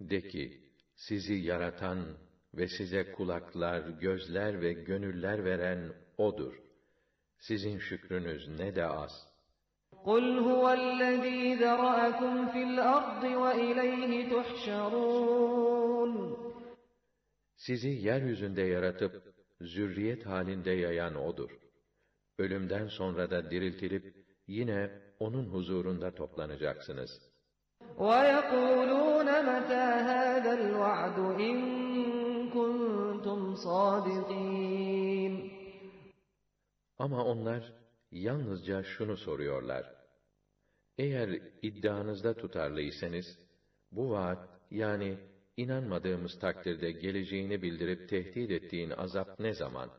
De ki, sizi yaratan ve size kulaklar, gözler ve gönüller veren O'dur. Sizin şükrünüz ne de az. قُلْ هُوَ الَّذ۪ي ذَرَأَكُمْ فِي الْأَرْضِ وَإِلَيْهِ تُحْشَرُونَ Sizi yeryüzünde yaratıp, zürriyet halinde yayan O'dur. Ölümden sonra da diriltilip, yine O'nun huzurunda toplanacaksınız. وَيَقُولُونَ مَتَى هَذَا الْوَعْدُ اِنْ كُنْتُمْ صَادِقِينَ Ama onlar yalnızca şunu soruyorlar: eğer iddianızda tutarlıysanız, bu vaat, yani inanmadığımız takdirde geleceğini bildirip tehdit ettiğin azap ne zaman?